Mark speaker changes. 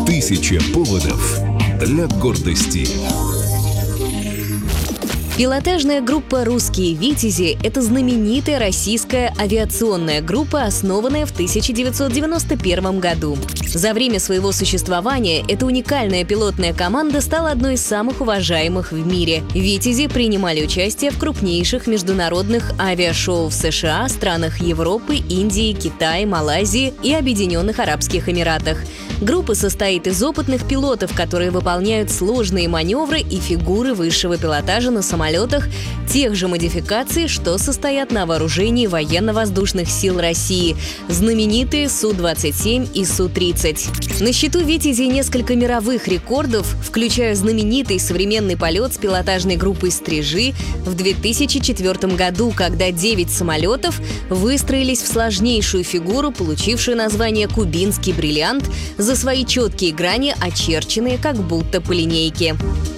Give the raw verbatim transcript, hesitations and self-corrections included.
Speaker 1: Тысяча поводов для гордости.
Speaker 2: Пилотажная группа «Русские Витязи» — это знаменитая российская авиационная группа, основанная в тысяча девятьсот девяносто первом году. За время своего существования эта уникальная пилотная команда стала одной из самых уважаемых в мире. «Витязи» принимали участие в крупнейших международных авиашоу в США, странах Европы, Индии, Китая, Малайзии и Объединенных Арабских Эмиратах. Группа состоит из опытных пилотов, которые выполняют сложные маневры и фигуры высшего пилотажа на самолетах тех же модификаций, что состоят на вооружении военно-воздушных сил России, знаменитые Су двадцать семь и Су тридцать. На счету «Витязи» несколько мировых рекордов, включая знаменитый современный полет с пилотажной группой «Стрижи» в две тысячи четвёртом году, когда девять самолетов выстроились в сложнейшую фигуру, получившую название «Кубинский бриллиант», за свои четкие грани, очерченные как будто по линейке.